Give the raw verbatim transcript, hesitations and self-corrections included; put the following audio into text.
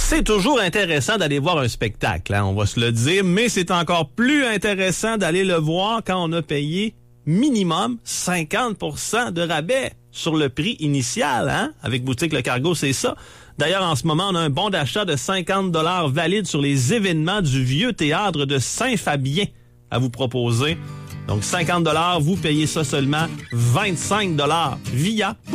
C'est toujours intéressant d'aller voir un spectacle, hein, on va se le dire, mais c'est encore plus intéressant d'aller le voir quand on a payé minimum cinquante pour cent de rabais sur le prix initial, hein? Avec Boutique Le Cargo, c'est ça. D'ailleurs, en ce moment, on a un bon d'achat de cinquante dollars valide sur les événements du Vieux Théâtre de Saint-Fabien à vous proposer. Donc, cinquante dollars, vous payez ça seulement vingt-cinq dollars via